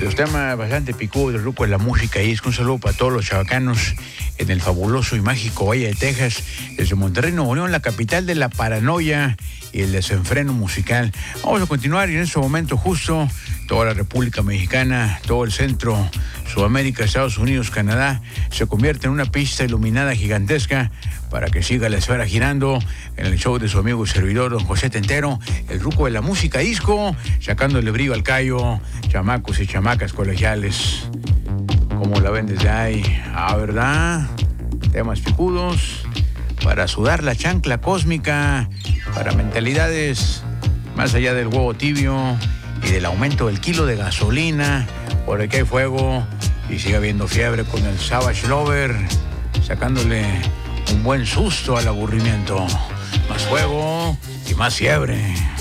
los temas bastante picudos del grupo de la música y es un saludo para todos los chavacanos en el fabuloso y mágico Valle de Texas, desde Monterrey, Nuevo León, la capital de la paranoia y el desenfreno musical. Vamos a continuar y en este momento justo toda la República Mexicana, todo el centro, Sudamérica, Estados Unidos, Canadá, se convierte en una pista iluminada gigantesca para que siga la esfera girando en el show de su amigo y servidor, don José Tentero, el grupo de la música disco, sacándole brillo al callo, chamacos y chamacas colegiales. ¿Cómo la ven desde ahí? Ah, ¿verdad? Temas picudos para sudar la chancla cósmica, para mentalidades más allá del huevo tibio y del aumento del kilo de gasolina, por el que hay fuego y sigue habiendo fiebre con el Savage Lover, sacándole un buen susto al aburrimiento. Más fuego y más fiebre.